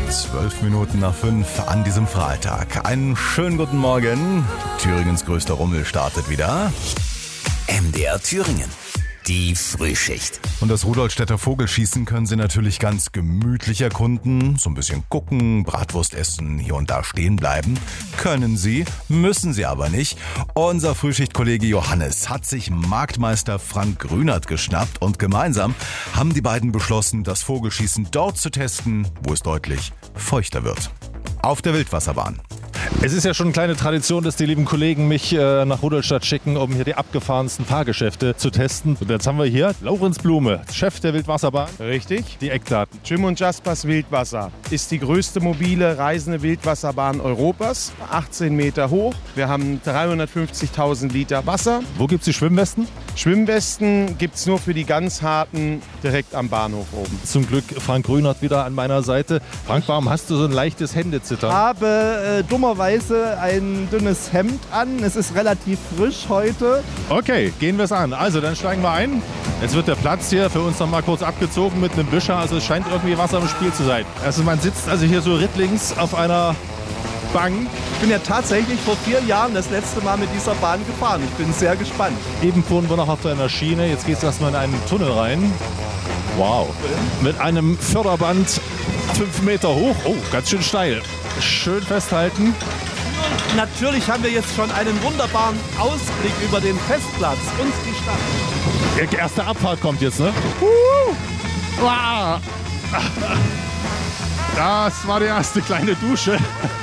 5:12 an diesem Freitag. Einen schönen guten Morgen. Thüringens größter Rummel startet wieder. MDR Thüringen. Die Frühschicht. Und das Rudolstädter Vogelschießen können Sie natürlich ganz gemütlich erkunden. So ein bisschen gucken, Bratwurst essen, hier und da stehen bleiben. Können Sie, müssen Sie aber nicht. Unser Frühschichtkollege Johannes hat sich Marktmeister Frank Grünert geschnappt und gemeinsam haben die beiden beschlossen, das Vogelschießen dort zu testen, wo es deutlich feuchter wird. Auf der Wildwasserbahn. Es ist ja schon eine kleine Tradition, dass die lieben Kollegen mich nach Rudolstadt schicken, um hier die abgefahrensten Fahrgeschäfte zu testen. Und jetzt haben wir hier Laurenz Blume, Chef der Wildwasserbahn. Richtig. Die Eckdaten. Jim und Jaspers Wildwasser ist die größte mobile reisende Wildwasserbahn Europas. 18 Meter hoch. Wir haben 350.000 Liter Wasser. Wo gibt es die Schwimmwesten? Schwimmwesten gibt es nur für die ganz harten direkt am Bahnhof oben. Zum Glück Frank Grünert wieder an meiner Seite. Frank, warum hast du so ein leichtes Händezittern? Ich habe dummerweise ein dünnes Hemd an. Es ist relativ frisch heute. Okay, gehen wir es an. Also, dann steigen wir ein. Jetzt wird der Platz hier für uns noch mal kurz abgezogen mit einem Büscher. Also es scheint irgendwie Wasser im Spiel zu sein. Also man sitzt also hier so rittlings auf einer Bank. Ich bin ja tatsächlich vor 4 Jahren das letzte Mal mit dieser Bahn gefahren. Ich bin sehr gespannt. Eben fuhren wir noch auf einer Schiene. Jetzt geht es erstmal in einen Tunnel rein. Wow. Mit einem Förderband 5 Meter hoch. Oh, ganz schön steil. Schön festhalten. Natürlich haben wir jetzt schon einen wunderbaren Ausblick über den Festplatz und die Stadt. Die erste Abfahrt kommt jetzt, ne? Das war die erste kleine Dusche.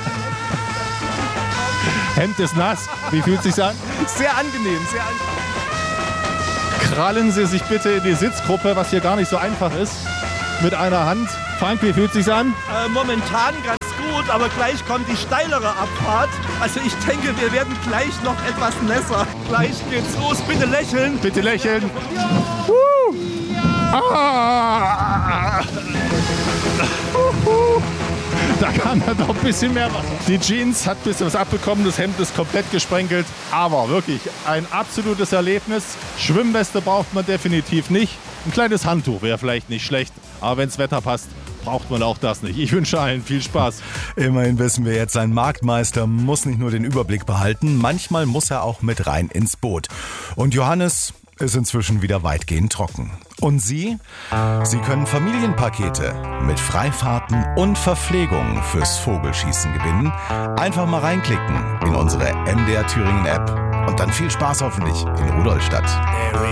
Hemd ist nass. Wie fühlt es sich an? Sehr angenehm, sehr angenehm. Krallen Sie sich bitte in die Sitzgruppe, was hier gar nicht so einfach ist. Mit einer Hand. Frank, wie fühlt es sich an? Momentan ganz gut, aber gleich kommt die steilere Abfahrt. Also ich denke, wir werden gleich noch etwas nässer. Gleich geht's los. Bitte lächeln. Bitte lächeln. Da kam ja noch ein bisschen mehr Wasser. Die Jeans hat ein bisschen was abbekommen, das Hemd ist komplett gesprenkelt. Aber wirklich ein absolutes Erlebnis. Schwimmweste braucht man definitiv nicht. Ein kleines Handtuch wäre vielleicht nicht schlecht. Aber wenn das Wetter passt, braucht man auch das nicht. Ich wünsche allen viel Spaß. Immerhin wissen wir jetzt, ein Marktmeister muss nicht nur den Überblick behalten, manchmal muss er auch mit rein ins Boot. Und Johannes ist inzwischen wieder weitgehend trocken. Und Sie? Sie können Familienpakete mit Freifahrten und Verpflegung fürs Vogelschießen gewinnen. Einfach mal reinklicken in unsere MDR Thüringen App. Und dann viel Spaß hoffentlich in Rudolstadt.